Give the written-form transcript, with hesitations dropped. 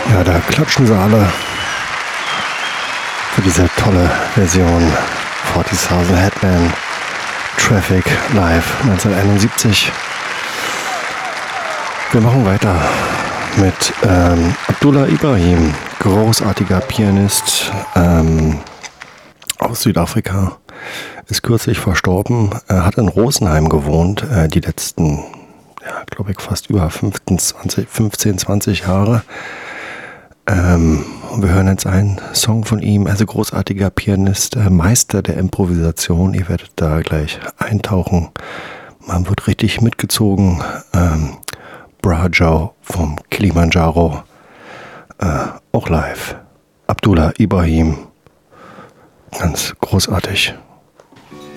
Ja, da klatschen sie alle für diese tolle Version 40,000 Headband Traffic live 1971. Wir machen weiter mit Abdullah Ibrahim, großartiger Pianist aus Südafrika, ist kürzlich verstorben, hat in Rosenheim gewohnt, die letzten, ja, glaube ich, fast über 15, 20 Jahre. Und wir hören jetzt einen Song von ihm, also großartiger Pianist, Meister der Improvisation. Ihr werdet da gleich eintauchen. Man wird richtig mitgezogen. Brajo vom Kilimanjaro, auch live. Abdullah Ibrahim, ganz großartig.